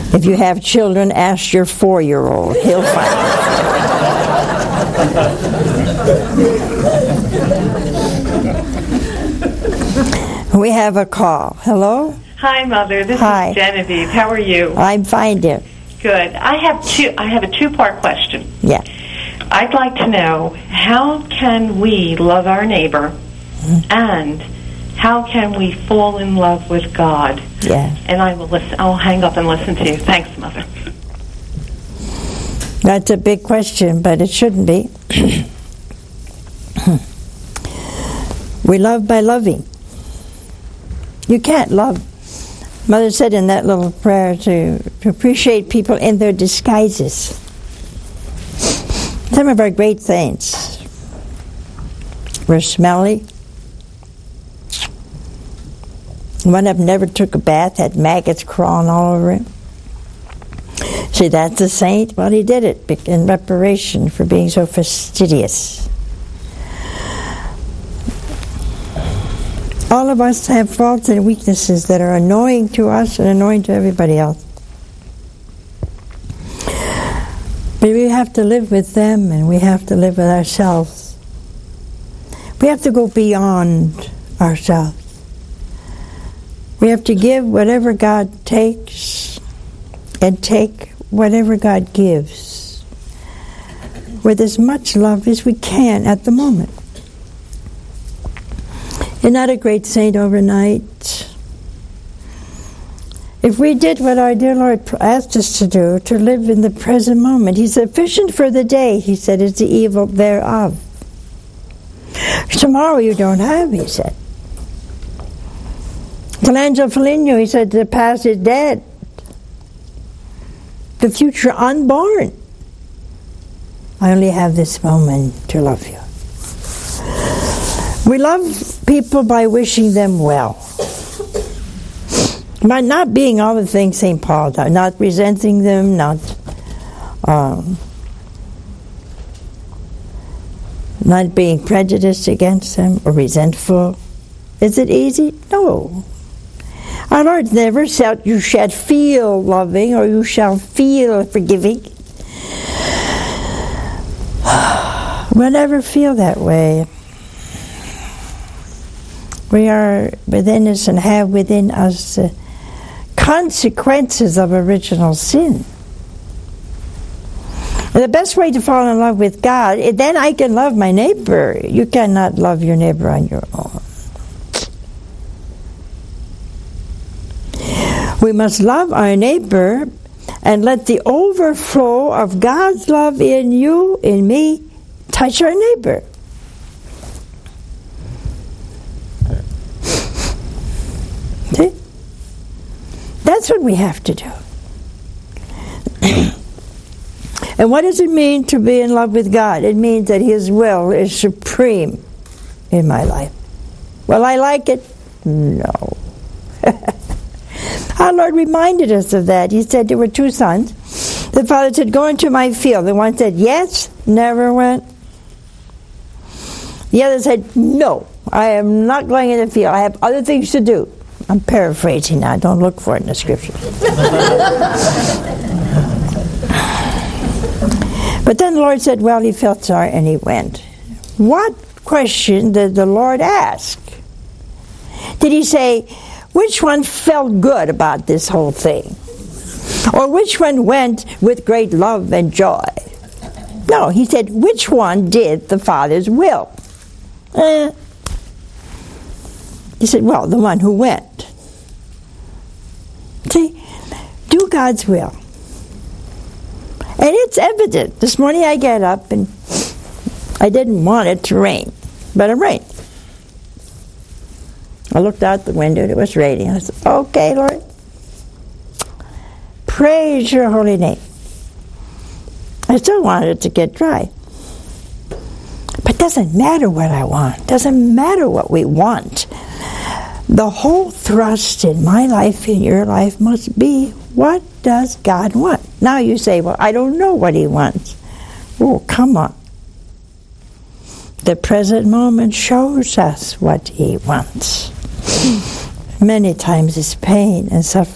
If you have children, ask your 4-year-old. He'll find it. We have a call. Hello? Hi, Mother. This Hi. is Genevieve. How are you? I'm fine, dear. Good. I have a two-part question. Yeah. I'd like to know, how can we love our neighbor, and how can we fall in love with God? Yeah. And I will listen. I'll hang up and listen to you. Thanks, Mother. That's a big question, but it shouldn't be. We love by loving. You can't love. Mother said in that little prayer to appreciate people in their disguises. Some of our great saints were smelly. One of them never took a bath, had maggots crawling all over him. See, that's a saint. Well, he did it in reparation for being so fastidious. All of us have faults and weaknesses that are annoying to us and annoying to everybody else. But we have to live with them, and we have to live with ourselves. We have to go beyond ourselves. We have to give whatever God takes and take whatever God gives with as much love as we can at the moment. You're not a great saint overnight. If we did what our dear Lord asked us to do, to live in the present moment, He's sufficient for the day, He said, is the evil thereof. Tomorrow you don't have, He said. Michelangelo Foligno, he said, the past is dead. The future unborn. I only have this moment to love you. We love people by wishing them well. By not being all the things St. Paul does, not resenting them, not being prejudiced against them or resentful. Is it easy? No. Our Lord never said you shall feel loving or you shall feel forgiving. We'll never feel that way. We are within us and have within us consequences of original sin. And the best way to fall in love with God, then I can love my neighbor. You cannot love your neighbor on your own. We must love our neighbor and let the overflow of God's love in you, in me, touch our neighbor. See? That's what we have to do. And what does it mean to be in love with God? It means that His will is supreme in my life. Will I like it? No. Our Lord reminded us of that. He said there were two sons. The father said, go into my field. The one said, yes, never went. The other said, no, I am not going in the field. I have other things to do. I'm paraphrasing now. Don't look for it in the scripture. But then the Lord said, well, he felt sorry and he went. What question did the Lord ask? Did he say, which one felt good about this whole thing? Or which one went with great love and joy? No, he said, which one did the Father's will? He said, well, the one who went. See, do God's will. And it's evident. This morning I get up and I didn't want it to rain, but it rained. I looked out the window and it was raining. I said, okay, Lord, praise your holy name. I still wanted it to get dry. But it doesn't matter what I want. It doesn't matter what we want. The whole thrust in my life, in your life, must be, what does God want? Now you say, well, I don't know what He wants. Oh, come on. The present moment shows us what He wants. Many times it's pain and suffering.